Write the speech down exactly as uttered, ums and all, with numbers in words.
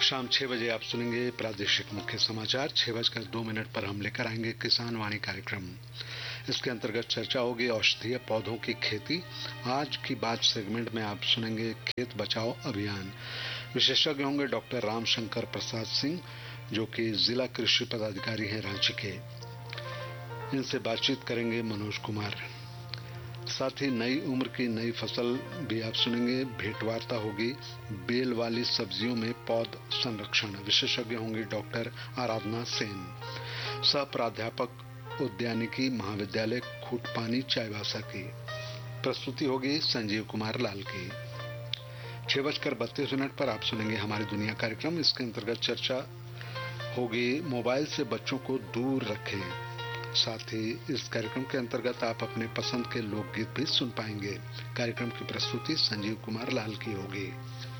शाम छह बजे आप सुनेंगे प्रादेशिक मुख्य समाचार। छह बजकर दो मिनट पर हम लेकर आएंगे किसान वाणी कार्यक्रम। इसके अंतर्गत चर्चा होगी औषधीय पौधों की खेती। आज की बात सेगमेंट में आप सुनेंगे खेत बचाओ अभियान। विशेषज्ञ होंगे डॉक्टर रामशंकर प्रसाद सिंह, जो कि जिला कृषि पदाधिकारी हैं रांची के। इनसे बातचीत करेंगे मनोज कुमार। साथ ही नई उम्र की नई फसल भी आप सुनेंगे। भेंटवार्ता होगी बेल वाली सब्जियों में पौध संरक्षण। विशेषज्ञ होंगे डॉक्टर आराधना सेन, सह प्राध्यापक उद्यानिकी महाविद्यालय खूटपानी चाईबासा की। प्रस्तुति होगी संजीव कुमार लाल की। छह बजकर बत्तीस मिनट पर आप सुनेंगे हमारी दुनिया कार्यक्रम। इसके अंतर्गत चर्चा होगी मोबाइल से बच्चों को दूर रखें। साथ ही इस कार्यक्रम के अंतर्गत आप अपने पसंद के लोकगीत भी सुन पाएंगे। कार्यक्रम की प्रस्तुति संजीव कुमार लाल की होगी।